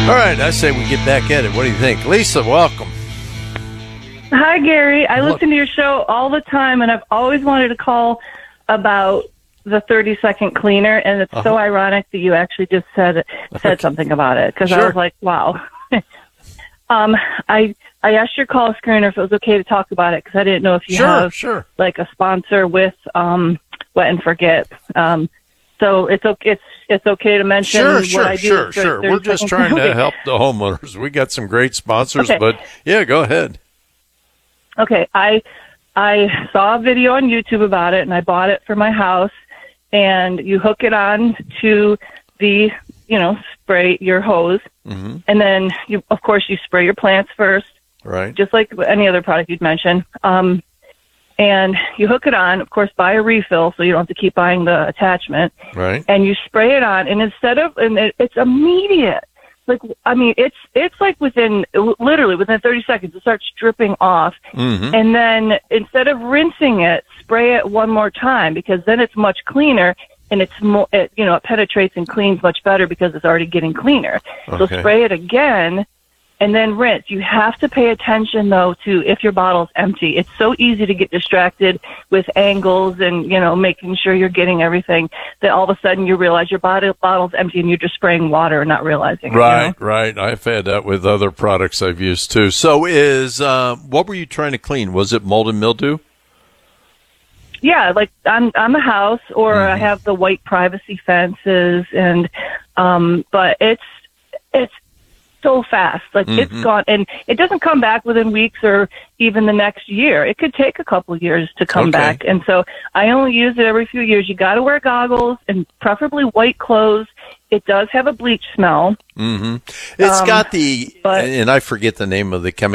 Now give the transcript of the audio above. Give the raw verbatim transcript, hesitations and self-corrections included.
All right, I say we get back at it. What do you think? Lisa, welcome. Hi, Gary. I Look. listen to your show all the time, and I've always wanted to call about the thirty-second cleaner, and it's Uh-huh. so ironic that you actually just said said Okay. something about it, because Sure. I was like, wow. um, I I asked your call screener if it was okay to talk about it, because I didn't know if you Sure, have sure. like a sponsor with um, Wet and Forget. Um, so it's okay. It's it's okay to mention Sure, what sure, I do. sure, for sure. We're just thirty trying seconds. to Okay. help the homeowners. We got some great sponsors, Okay. but yeah, go ahead. Okay, I I saw a video on YouTube about it, and I bought it for my house. And you hook it on to the, you know, spray your hose, Mm-hmm. and then you, of course, you spray your plants first, Right. just like any other product you'd mention. Um, and you hook it on, of course, buy a refill, so you don't have to keep buying the attachment. Right. And you spray it on, and instead of, and it, it's immediate. Like, I mean, it's it's like within, literally within thirty seconds, it starts dripping off. Mm-hmm. And then instead of rinsing it, spray it one more time, because then it's much cleaner, and it's more, it, you know, it penetrates and cleans much better because it's already getting cleaner. So Okay. spray it again, and then rinse. You have to pay attention, though, to if your bottle's empty. It's so easy to get distracted with angles and, you know, making sure you're getting everything, that all of a sudden you realize your bottle, bottle's empty and you're just spraying water and not realizing it. Right, You know? right. I've had that with other products I've used too. So is, uh, what were you trying to clean? Was it mold and mildew? Yeah, like on on the house, or Mm-hmm. I have the white privacy fences, and um, but it's it's so fast. Like Mm-hmm. it's gone, and it doesn't come back within weeks or even the next year. It could take a couple of years to come Okay. back, and so I only use it every few years. You got to wear goggles and preferably white clothes. It does have a bleach smell. Mm-hmm. It's Um, got the, but- and I forget the name of the chemical.